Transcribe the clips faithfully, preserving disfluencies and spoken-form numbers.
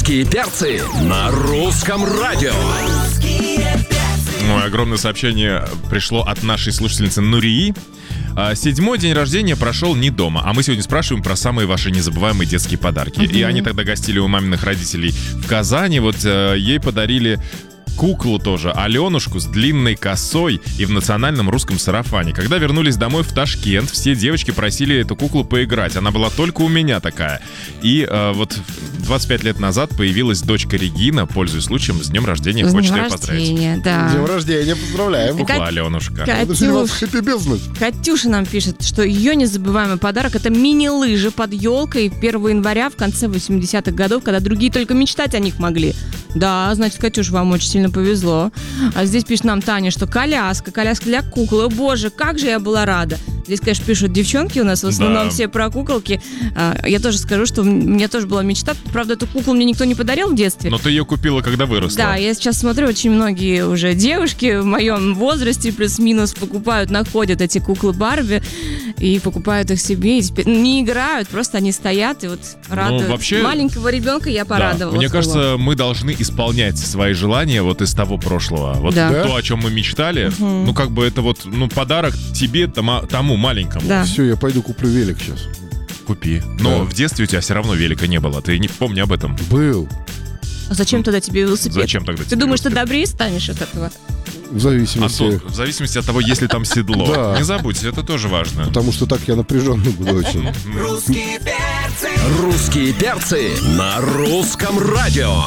Русские перцы на русском радио. Ну, огромное сообщение пришло от нашей слушательницы Нурии. Седьмой день рождения прошел не дома, а мы сегодня спрашиваем про самые ваши незабываемые детские подарки. Uh-huh. И они тогда гостили у маминых родителей в Казани. Вот э, ей подарили куклу тоже, Аленушку с длинной косой и в национальном русском сарафане. Когда вернулись домой в Ташкент, все девочки просили эту куклу поиграть. Она была только у меня такая. И э, вот двадцать пять лет назад появилась дочка Регина. Пользуясь случаем, с днем рождения, с хочет днем ее поздравить. Рождения, да. С днем рождения, поздравляем. Кукла Кат... Аленушка. Катюш... Хэппи-бизнес. Катюша нам пишет, что ее незабываемый подарок — это мини-лыжи под елкой первого января в конце восьмидесятых годов, когда другие только мечтать о них могли. Да, значит, Катюш, вам очень сильно повезло. А здесь пишет нам Таня, что коляска, коляска для куклы. О, боже, как же я была рада. Здесь, конечно, пишут девчонки у нас, в основном да. все про куколки. А, я тоже скажу, что у меня тоже была мечта. Правда, эту куклу мне никто не подарил в детстве. Но ты ее купила, когда выросла. Да, я сейчас смотрю, очень многие уже девушки в моем возрасте плюс-минус покупают, находят эти куклы Барби и покупают их себе. И теперь не играют, просто они стоят и вот радуют. Ну, вообще... Маленького ребенка я порадовала. Да. Мне кажется, мы должны исполнять свои желания вот из того прошлого. Вот да. то, о чем мы мечтали, угу. ну как бы это вот ну подарок тебе, тому, тому маленькому. Да. Все, я пойду куплю велик сейчас. Купи. Но да. в детстве у тебя все равно велика не было. Ты не помни об этом. Был. А зачем тогда тебе велосипед? Зачем тогда Ты тебе думаешь, велосипед? ты добрее станешь от этого? В зависимости... Антон, в зависимости от того, есть ли там седло. Да. Не забудь, это тоже важно. Потому что так я напряженный буду очень. Русские перцы. Русские перцы на русском радио.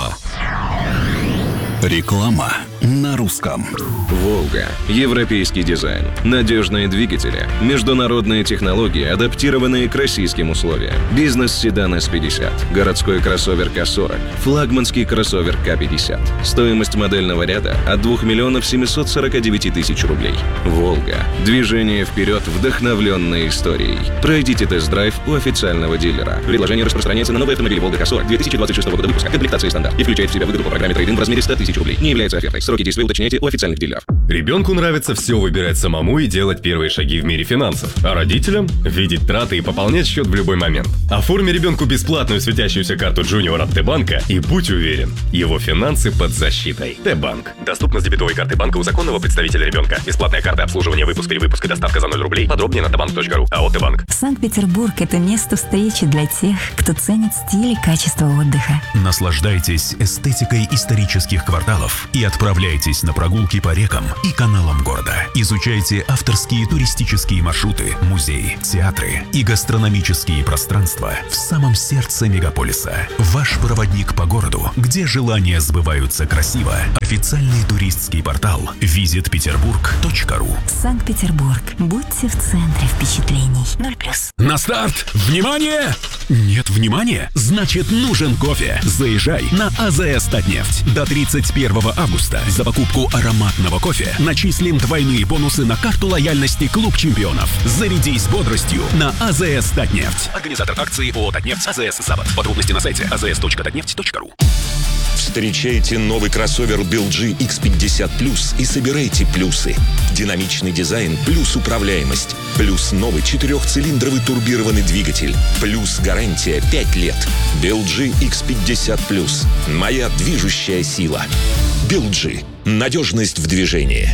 Реклама на русском. «Волга». Европейский дизайн. Надежные двигатели. Международные технологии, адаптированные к российским условиям. Бизнес-седан эс пятьдесят. Городской кроссовер ка сорок. Флагманский кроссовер ка пятьдесят. Стоимость модельного ряда от двух миллионов семьсот сорок девять тысяч рублей. «Волга». Движение вперед, вдохновленное историей. Пройдите тест-драйв у официального дилера. Предложение распространяется на новые автомобили «Волга ка сорок» две тысячи двадцать шестого года выпуска. Комплектация стандарт. И включает в себя выгоду по программе трейд-ин в размере сто тысяч рублей. Не является офертой. Сроки действия уточняйте у официальных дилеров. Ребенку нравится все выбирать самому и делать первые шаги в мире финансов. А родителям – видеть траты и пополнять счет в любой момент. Оформи ребенку бесплатную светящуюся карту Junior от Т-банка и будь уверен, его финансы под защитой. Т-банк. Доступно с дебетовой карты банка у законного представителя ребенка. Бесплатная карта обслуживания, выпуск, перевыпуск и доставка за ноль рублей. Подробнее на тбанк точка ру. АО Т-банк. Санкт-Петербург – это место встречи для тех, кто ценит стиль и качество отдыха. Наслаждайтесь эстетикой исторических кварталов и отправляйтесь на прогулки по рекам и каналам города. Изучайте авторские туристические маршруты, музеи, театры и гастрономические пространства в самом сердце мегаполиса. Ваш проводник по городу, где желания сбываются красиво. Официальный туристский портал визит петербург точка ру. Санкт-Петербург. Будьте в центре впечатлений. Ноль плюс. На старт! Внимание! Нет внимания? Значит, нужен кофе. Заезжай на АЗС Татнефть. До тридцать первого августа за покупку ароматного кофе начислим двойные бонусы на карту лояльности Клуб чемпионов. Зарядись бодростью на АЗС Татнефть. Организатор акции ООО «Татнефть» АЗС Запад. Подробности на сайте а зэ эс точка татнефть точка ру. Встречайте новый кроссовер би эл джи икс пятьдесят плюс и собирайте плюсы. Динамичный дизайн плюс управляемость. Плюс новый четырехцилиндровый турбированный двигатель. Плюс гарантия пять лет. би эл джи икс пятьдесят плюс. Моя движущая сила. би эл джи. Надежность в движении.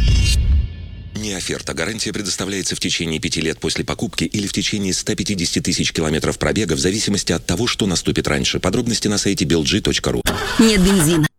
Не оферта. Гарантия предоставляется в течение пяти лет после покупки или в течение ста пятидесяти тысяч километров пробега в зависимости от того, что наступит раньше. Подробности на сайте би эл джи точка ру. Нет бензина.